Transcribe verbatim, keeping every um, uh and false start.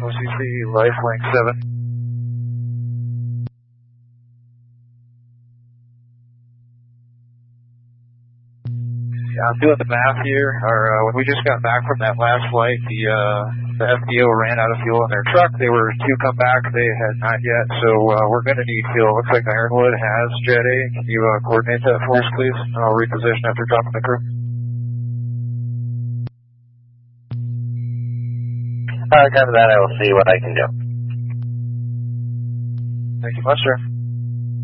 O C C Lifelink seven. Yeah, I'm doing the math here. Our, uh, when we just got back from that last flight, the uh, the F B O ran out of fuel in their truck. They were to come back. They had not yet, so uh, we're going to need fuel. Looks like Ironwood has Jet A. Can you uh, coordinate that for us, please? I'll reposition after dropping the crew. Alright, after that I will see what I can do. Thank you much, sir.